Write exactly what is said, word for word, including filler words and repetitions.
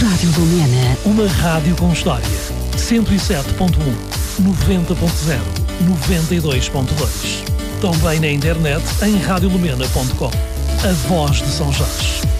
Rádio Lumena. Uma rádio com história. cento e sete ponto um, noventa ponto zero, noventa e dois ponto dois. Também na internet em rádio lumena ponto com. A voz de São Jorge.